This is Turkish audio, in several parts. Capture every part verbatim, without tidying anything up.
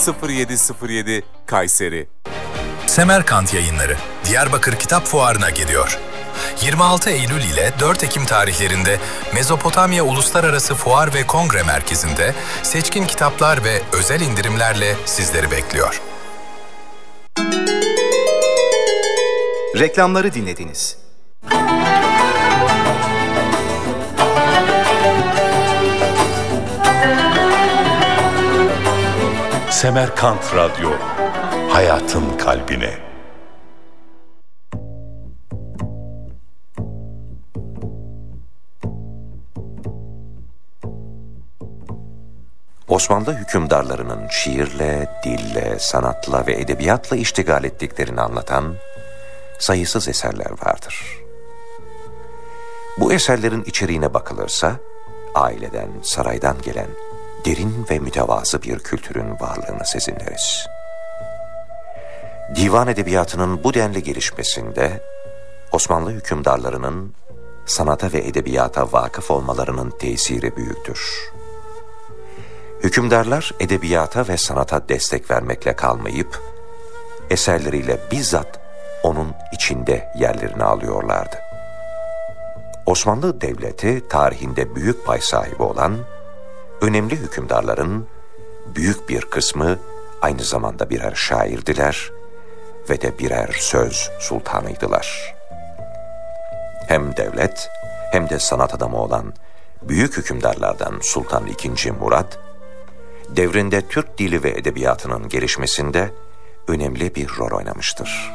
sıfır yedi sıfır yedi Kayseri. Semerkant Yayınları Diyarbakır Kitap Fuarı'na geliyor. yirmi altı Eylül ile dört Ekim tarihlerinde Mezopotamya Uluslararası Fuar ve Kongre Merkezi'nde seçkin kitaplar ve özel indirimlerle sizleri bekliyor. Reklamları dinlediniz. Semerkant Radyo, hayatın kalbine. Osmanlı hükümdarlarının şiirle, dille, sanatla ve edebiyatla iştigal ettiklerini anlatan sayısız eserler vardır. Bu eserlerin içeriğine bakılırsa, aileden, saraydan gelen derin ve mütevazı bir kültürün varlığını sezinleriz. Divan edebiyatının bu denli gelişmesinde, Osmanlı hükümdarlarının sanata ve edebiyata vakıf olmalarının tesiri büyüktür. Hükümdarlar edebiyata ve sanata destek vermekle kalmayıp, eserleriyle bizzat onun içinde yerlerini alıyorlardı. Osmanlı Devleti tarihinde büyük pay sahibi olan, önemli hükümdarların büyük bir kısmı aynı zamanda birer şairdiler ve de birer söz sultanıydılar. Hem devlet hem de sanat adamı olan büyük hükümdarlardan Sultan ikinci. Murat, devrinde Türk dili ve edebiyatının gelişmesinde önemli bir rol oynamıştır.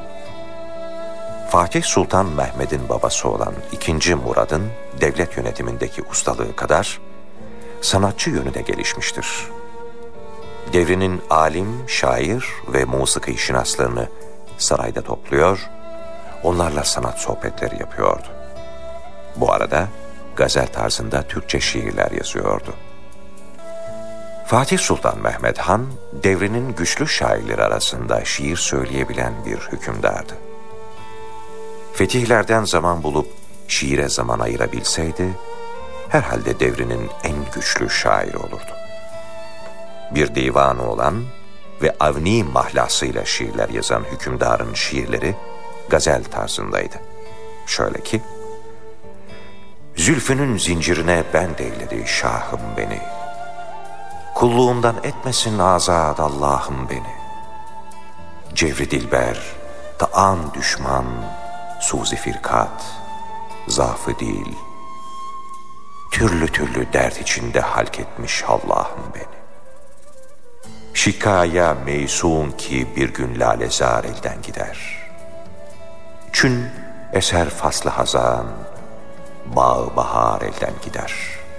Fatih Sultan Mehmed'in babası olan ikinci. Murad'ın devlet yönetimindeki ustalığı kadar sanatçı yönü de gelişmiştir. Devrinin alim, şair ve musiki şinaslarını sarayda topluyor, onlarla sanat sohbetleri yapıyordu. Bu arada gazel tarzında Türkçe şiirler yazıyordu. Fatih Sultan Mehmed Han, devrinin güçlü şairleri arasında şiir söyleyebilen bir hükümdardı. Fetihlerden zaman bulup şiire zaman ayırabilseydi, herhalde devrinin en güçlü şairi olurdu. Bir divanı olan ve avni mahlasıyla şiirler yazan hükümdarın şiirleri gazel tarzındaydı. Şöyle ki, Zülfünün zincirine ben eyledi şahım beni, kulluğundan etmesin azad Allah'ım beni. Cevri dilber, taan düşman, suzi firkat, zaafı değil, türlü türlü dert içinde halk etmiş Allah'ım beni. Şikaya meysun ki bir gün lalezar elden gider. Çün eser faslı hazan, bağı bahar elden gider.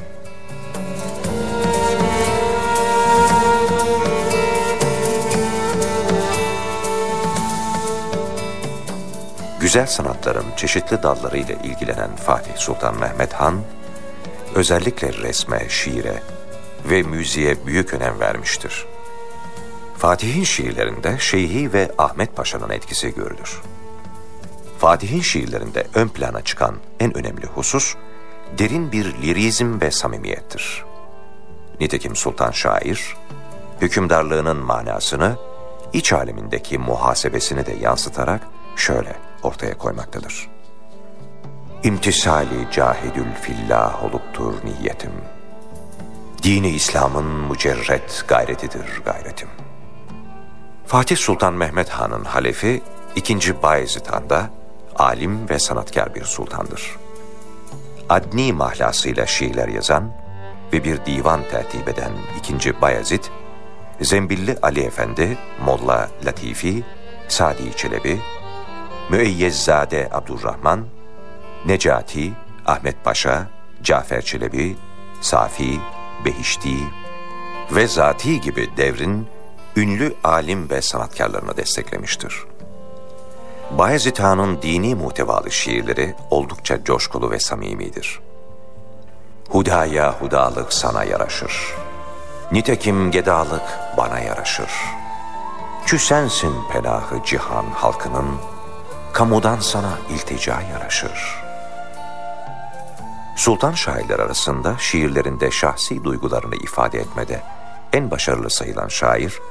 Güzel sanatların çeşitli dallarıyla ilgilenen Fatih Sultan Mehmed Han, özellikle resme, şiire ve müziğe büyük önem vermiştir. Fatih'in şiirlerinde Şeyhi ve Ahmet Paşa'nın etkisi görülür. Fatih'in şiirlerinde ön plana çıkan en önemli husus, derin bir lirizm ve samimiyettir. Nitekim Sultan Şair, hükümdarlığının manasını, iç alemindeki muhasebesini de yansıtarak şöyle ortaya koymaktadır. İmtisali cahidül fillah oluptur niyetim. Dini İslam'ın mücerret gayretidir gayretim. Fatih Sultan Mehmed Han'ın halefi ikinci. Bayezid Han da alim ve sanatkar bir sultandır. Adni mahlasıyla şiirler yazan ve bir divan tertip eden ikinci. Bayezid, Zembilli Ali Efendi, Molla Latifi, Sadi Çelebi, Müeyyezzade Abdurrahman, Necati, Ahmet Paşa, Cafer Çelebi, Safi, Behişti ve Zati gibi devrin ünlü alim ve sanatkarlarını desteklemiştir. Bayezid Han'ın dini muhtevalı şiirleri oldukça coşkulu ve samimidir. Hudaya hudalık sana yaraşır, nitekim gedalık bana yaraşır. Çü sensin penahı cihan halkının, kamudan sana iltica yaraşır. Sultan şairler arasında şiirlerinde şahsi duygularını ifade etmede en başarılı sayılan şair